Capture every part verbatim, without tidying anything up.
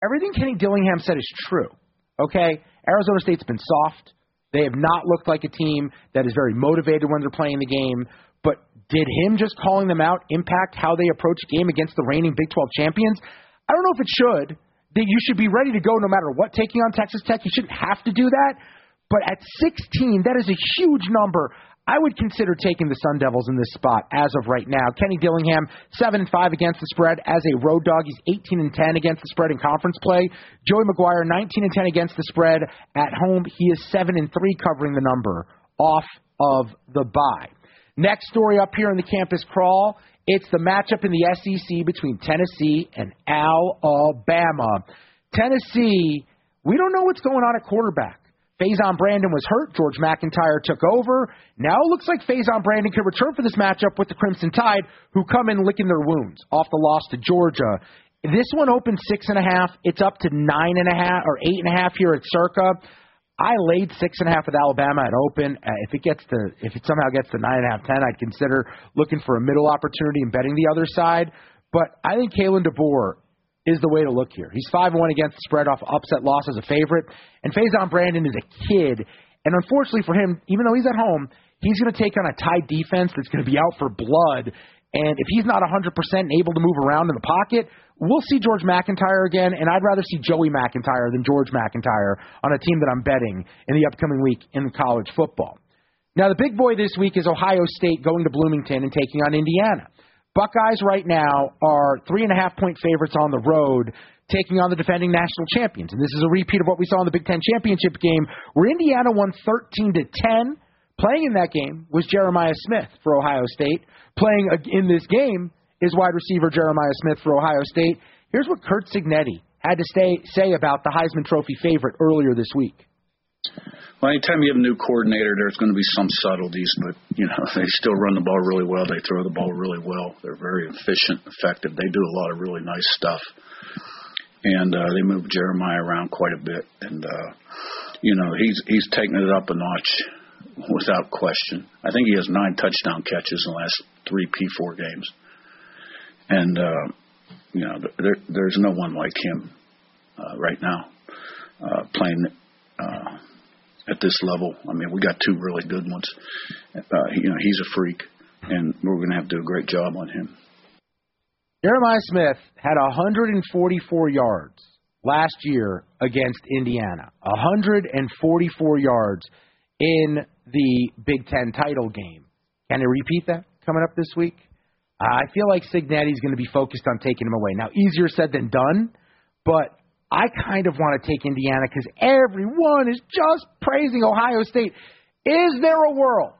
everything Kenny Dillingham said is true, okay? Arizona State's been soft. They have not looked like a team that is very motivated when they're playing the game. But did him just calling them out impact how they approach a game against the reigning Big twelve champions? I don't know if it should. That you should be ready to go no matter what taking on Texas Tech. You shouldn't have to do that. But at sixteen, that is a huge number. I would consider taking the Sun Devils in this spot as of right now. Kenny Dillingham, seven and five against the spread as a road dog. He's eighteen and ten against the spread in conference play. Joey McGuire, nineteen and ten against the spread at home. He is seven and three covering the number off of the bye. Next story up here in the campus crawl, it's the matchup in the S E C between Tennessee and Alabama. Tennessee, we don't know what's going on at quarterback. Faison Brandon was hurt. George McIntyre took over. Now it looks like Faison Brandon can return for this matchup with the Crimson Tide, who come in licking their wounds off the loss to Georgia. This one opened six and a half. It's up to nine and a half or eight and a half here at Circa. I laid six and a half with Alabama at open. Uh, if it gets to, if it somehow gets to nine and a half, ten, I'd consider looking for a middle opportunity and betting the other side. But I think Kalen DeBoer is the way to look here. He's five and one against the spread off upset loss as a favorite. And Faison Brandon is a kid. And unfortunately for him, even though he's at home, he's going to take on a Tide defense that's going to be out for blood. And if he's not one hundred percent able to move around in the pocket, we'll see George McIntyre again. And I'd rather see Joey McIntyre than George McIntyre on a team that I'm betting in the upcoming week in college football. Now, the big boy this week is Ohio State going to Bloomington and taking on Indiana. Buckeyes right now are three and a half point favorites on the road, taking on the defending national champions. And this is a repeat of what we saw in the Big Ten championship game, where Indiana won thirteen to ten. Playing in that game was Jeremiah Smith for Ohio State. Playing in this game is wide receiver Jeremiah Smith for Ohio State. Here's what Curt Cignetti had to stay, say about the Heisman Trophy favorite earlier this week. Well, anytime you have a new coordinator, there's going to be some subtleties, but, you know, they still run the ball really well. They throw the ball really well. They're very efficient, effective. They do a lot of really nice stuff. And uh, they move Jeremiah around quite a bit. And, uh, you know, he's he's taken it up a notch without question. I think he has nine touchdown catches in the last three P four games. And, uh, you know, there, there's no one like him uh, right now uh, playing uh, at this level. I mean, we got two really good ones. Uh, you know, he's a freak, and we're going to have to do a great job on him. Jeremiah Smith had one hundred forty-four yards last year against Indiana. one hundred forty-four yards in the Big Ten title game. Can they repeat that coming up this week? I feel like Cignetti's going to be focused on taking him away. Now, easier said than done, but I kind of want to take Indiana because everyone is just praising Ohio State. Is there a world?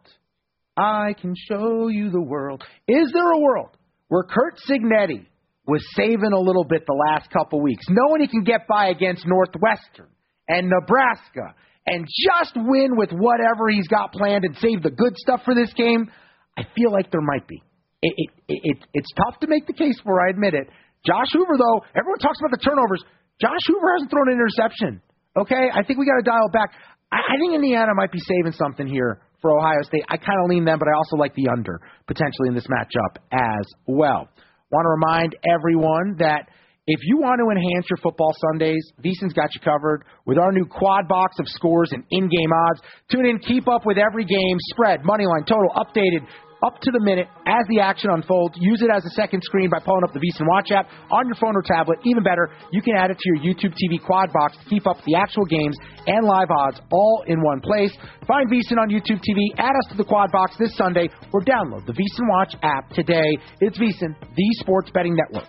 I can show you the world. Is there a world where Curt Cignetti was saving a little bit the last couple weeks, knowing he can get by against Northwestern and Nebraska and just win with whatever he's got planned and save the good stuff for this game? I feel like there might be. It, it, it, it's tough to make the case for, I admit it. Josh Hoover, though, everyone talks about the turnovers. Josh Hoover hasn't thrown an interception. Okay? I think we got to dial it back. I, I think Indiana might be saving something here for Ohio State. I kind of lean them, but I also like the under potentially in this matchup as well. Want to remind everyone that if you want to enhance your football Sundays, VSiN's got you covered with our new quad box of scores and in-game odds. Tune in, keep up with every game, spread, money line, total, updated, up to the minute as the action unfolds. Use it as a second screen by pulling up the VSiN Watch app on your phone or tablet. Even better, you can add it to your YouTube T V quad box to keep up with the actual games and live odds all in one place. Find VSiN on YouTube T V, add us to the quad box this Sunday, or download the VSiN Watch app today. It's VSiN, the sports betting network.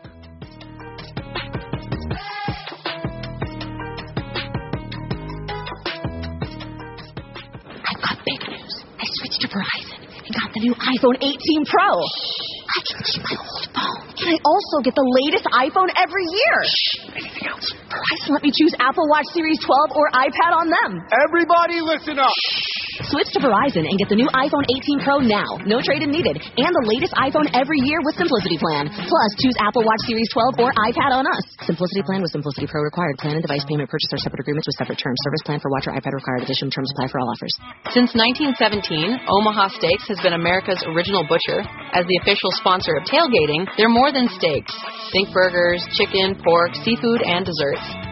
I've got big news. I switched to Verizon. Got the new iPhone eighteen Pro. I can keep my old phone. And I also get the latest iPhone every year. Shh. Anything else? Verizon let me choose Apple Watch Series twelve or iPad on them. Everybody listen up. Shh. Switch to Verizon and get the new iPhone eighteen Pro now. No trade-in needed. And the latest iPhone every year with Simplicity Plan. Plus, choose Apple Watch Series twelve or iPad on us. Simplicity Plan with Simplicity Pro required. Plan and device payment purchase or separate agreements with separate terms. Service plan for watch or iPad required. Additional terms apply for all offers. Since nineteen seventeen, Omaha Steaks has been America's original butcher. As the official sponsor of tailgating, they're more than steaks. Think burgers, chicken, pork, seafood, and desserts.